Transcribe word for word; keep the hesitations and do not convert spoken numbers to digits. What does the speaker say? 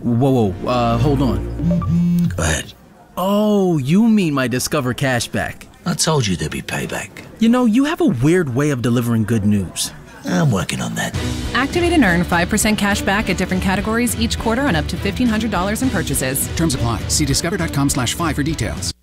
Whoa, whoa, uh, hold on. Go ahead. Oh, you mean my Discover cashback. I told you there'd be payback. You know, you have a weird way of delivering good news. I'm working on that. Activate and earn five percent cash back at different categories each quarter on up to fifteen hundred dollars in purchases. Terms apply. See discover.com slash five for details.